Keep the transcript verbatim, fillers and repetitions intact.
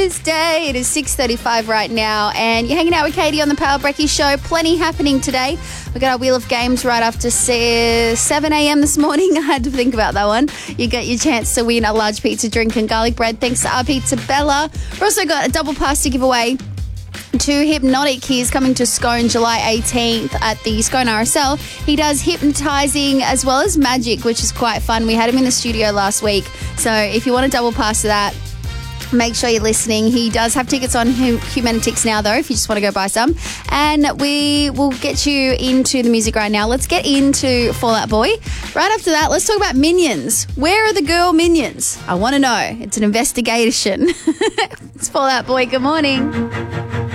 Tuesday. It is six thirty-five right now, and you're hanging out with Katie on the Power Brecky Show. Plenty happening today. We got our Wheel of Games right after seven a.m. this morning. I had to think about that one. You get your chance to win a large pizza, drink, and garlic bread thanks to our Pizza Bella. We've also got a double pass to give away to Hypnotic. He is coming to Scone July eighteenth at the Scone R S L. He does hypnotising as well as magic, which is quite fun. We had him in the studio last week. So if you want a double pass to that, make sure you're listening. He does have tickets on Humanitics now, though, if you just want to go buy some. And we will get you into the music right now. Let's get into Fall Out Boy. Right after that, let's talk about Minions. Where are the girl Minions? I want to know. It's an investigation. It's Fall Out Boy. Good morning.